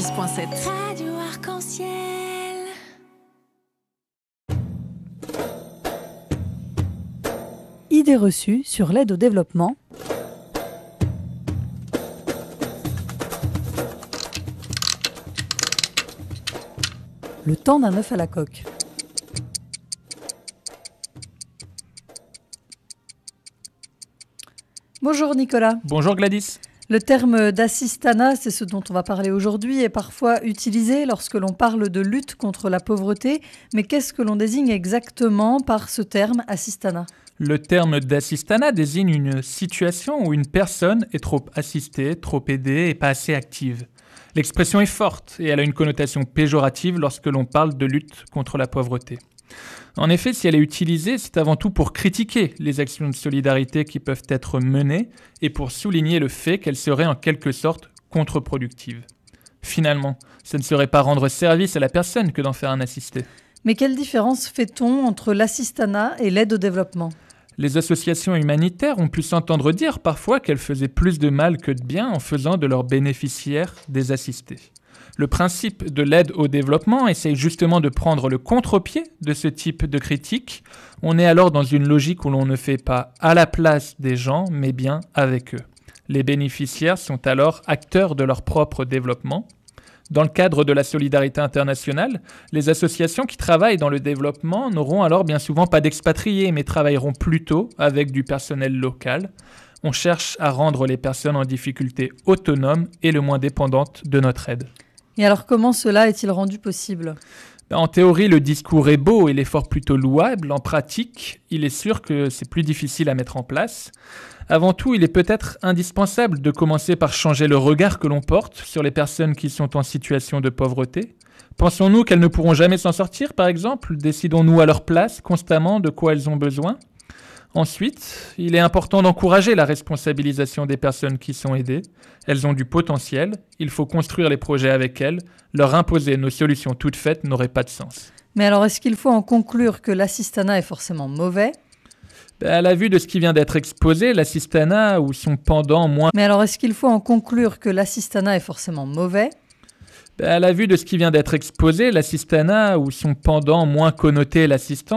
90.7. Radio Arc-en-Ciel. Idées reçues sur l'aide au développement. Le temps d'un œuf à la coque. Bonjour Nicolas. Bonjour Gladys. Le terme d'assistanat, c'est ce dont on va parler aujourd'hui, est parfois utilisé lorsque l'on parle de lutte contre la pauvreté. Mais qu'est-ce que l'on désigne exactement par ce terme assistanat ? Le terme d'assistanat désigne une situation où une personne est trop assistée, trop aidée et pas assez active. L'expression est forte et elle a une connotation péjorative lorsque l'on parle de lutte contre la pauvreté. En effet, si elle est utilisée, c'est avant tout pour critiquer les actions de solidarité qui peuvent être menées et pour souligner le fait qu'elles seraient en quelque sorte contre-productives. Finalement, ce ne serait pas rendre service à la personne que d'en faire un assisté. Mais quelle différence fait-on entre l'assistanat et l'aide au développement ? Les associations humanitaires ont pu s'entendre dire parfois qu'elles faisaient plus de mal que de bien en faisant de leurs bénéficiaires des assistés. Le principe de l'aide au développement essaye justement de prendre le contre-pied de ce type de critique. On est alors dans une logique où l'on ne fait pas à la place des gens, mais bien avec eux. Les bénéficiaires sont alors acteurs de leur propre développement. Dans le cadre de la solidarité internationale, les associations qui travaillent dans le développement n'auront alors bien souvent pas d'expatriés, mais travailleront plutôt avec du personnel local. On cherche à rendre les personnes en difficulté autonomes et le moins dépendantes de notre aide. Et alors comment cela est-il rendu possible ? En théorie, le discours est beau et l'effort plutôt louable. En pratique, il est sûr que c'est plus difficile à mettre en place. Avant tout, il est peut-être indispensable de commencer par changer le regard que l'on porte sur les personnes qui sont en situation de pauvreté. Pensons-nous qu'elles ne pourront jamais s'en sortir, par exemple ? Décidons-nous à leur place constamment de quoi elles ont besoin ? Ensuite, il est important d'encourager la responsabilisation des personnes qui sont aidées. Elles ont du potentiel, il faut construire les projets avec elles. Leur imposer nos solutions toutes faites n'aurait pas de sens. Mais alors, est-ce qu'il faut en conclure que l'assistanat est forcément mauvais ? À la vue de ce qui vient d'être exposé, l'assistanat ou son pendant moins... Mais alors, est-ce qu'il faut en conclure que l'assistanat est forcément mauvais ? À la vue de ce qui vient d'être exposé, l'assistanat ou son pendant moins connoté, l'assistance,